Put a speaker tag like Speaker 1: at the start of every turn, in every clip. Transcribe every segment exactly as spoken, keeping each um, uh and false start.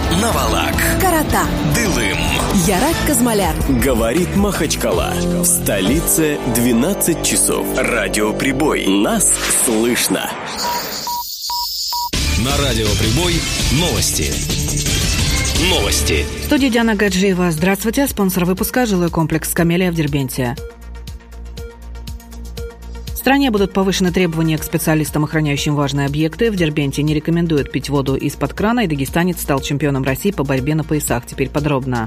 Speaker 1: Навалак,
Speaker 2: Карата,
Speaker 1: Дылым,
Speaker 2: Ярак Казмаляр.
Speaker 1: Говорит Махачкала. В столице двенадцать часов. Радиоприбой. Нас слышно.
Speaker 3: На Радиоприбой новости. Новости.
Speaker 4: В студии Диана Гаджиева. Здравствуйте. Спонсор выпуска — жилой комплекс «Камелия» в Дербенте. В стране будут повышены требования к специалистам, охраняющим важные объекты. В Дербенте не рекомендуют пить воду из-под крана, и дагестанец стал чемпионом России по борьбе на поясах. Теперь подробно.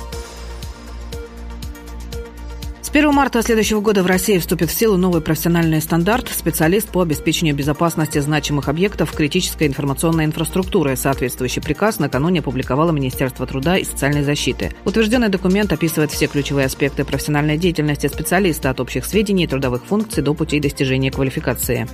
Speaker 4: С первого марта следующего года в России вступит в силу новый профессиональный стандарт «Специалист по обеспечению безопасности значимых объектов критической информационной инфраструктуры». Соответствующий приказ накануне опубликовало Министерство труда и социальной защиты. Утвержденный документ описывает все ключевые аспекты профессиональной деятельности специалиста, от общих сведений и трудовых функций до путей достижения квалификации.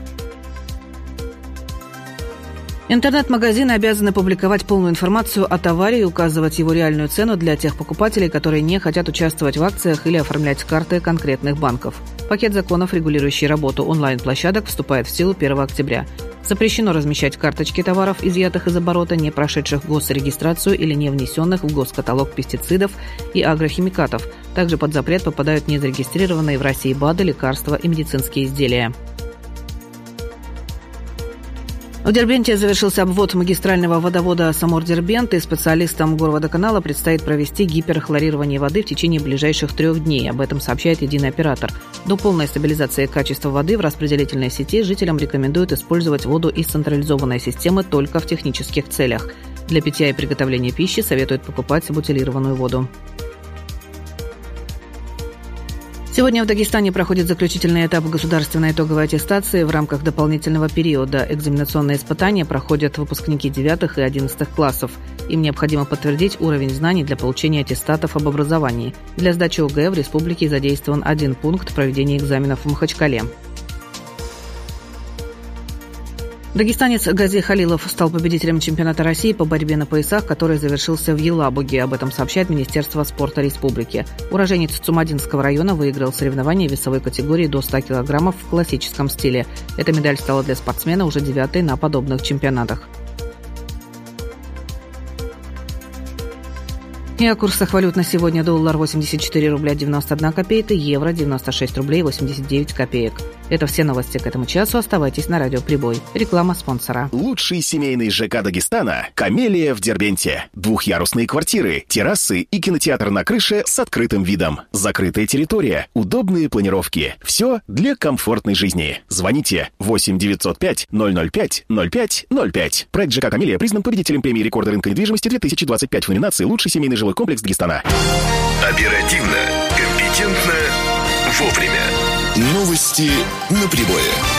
Speaker 4: Интернет-магазины обязаны публиковать полную информацию о товаре и указывать его реальную цену для тех покупателей, которые не хотят участвовать в акциях или оформлять карты конкретных банков. Пакет законов, регулирующий работу онлайн-площадок, вступает в силу первого октября. Запрещено размещать карточки товаров, изъятых из оборота, не прошедших госрегистрацию или не внесенных в госкаталог пестицидов и агрохимикатов. Также под запрет попадают незарегистрированные в России БАДы, лекарства и медицинские изделия. В Дербенте завершился обвод магистрального водовода Самор-Дербент, и специалистам горводоканала предстоит провести гиперхлорирование воды в течение ближайших трех дней. Об этом сообщает единый оператор. До полной стабилизации качества воды в распределительной сети жителям рекомендуют использовать воду из централизованной системы только в технических целях. Для питья и приготовления пищи советуют покупать бутилированную воду. Сегодня в Дагестане проходит заключительный этап государственной итоговой аттестации. В рамках дополнительного периода экзаменационные испытания проходят выпускники девятых и одиннадцатых классов. Им необходимо подтвердить уровень знаний для получения аттестатов об образовании. Для сдачи ОГЭ в республике задействован один пункт проведения экзаменов в Махачкале. Дагестанец Гази Халилов стал победителем чемпионата России по борьбе на поясах, который завершился в Елабуге. Об этом сообщает Министерство спорта республики. Уроженец Цумадинского района выиграл соревнования в весовой категории до ста килограммов в классическом стиле. Эта медаль стала для спортсмена уже девятой на подобных чемпионатах. И о курсах валют на сегодня: доллар восемьдесят четыре рубля девяносто одна копейка, евро девяносто шесть рублей восемьдесят девять копеек. Это все новости к этому часу. Оставайтесь на Радиоприбой. Реклама спонсора.
Speaker 5: Лучший семейный ЖК Дагестана – «Камелия» в Дербенте. Двухъярусные квартиры, террасы и кинотеатр на крыше с открытым видом. Закрытая территория, удобные планировки. Все для комфортной жизни. Звоните восемь девятьсот пять ноль ноль пять ноль пять ноль пять. Проект ЖК «Камелия» признан победителем премии рекорда рынка недвижимости две тысячи двадцать пять в номинации «Лучший семейный жилой комплекс Дагестана».
Speaker 6: Оперативно, компетентно, вовремя.
Speaker 3: Новости на прибое.